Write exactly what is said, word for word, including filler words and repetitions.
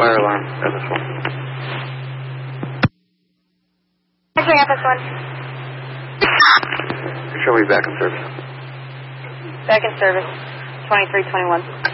Fire alarm, F S one. Okay, F S one. Show me back in service. Back in service, twenty-three twenty-one.